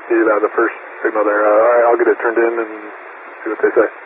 You got the first signal there. All right, I'll get it turned in and see what they say.